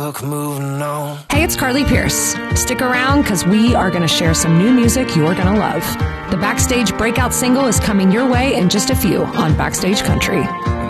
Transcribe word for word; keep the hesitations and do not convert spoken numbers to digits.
Look, moving on. Hey, it's Carly Pierce. Stick around because we are going to share some new music you're going to love. The Backstage breakout single is coming your way in just a few on Backstage Country.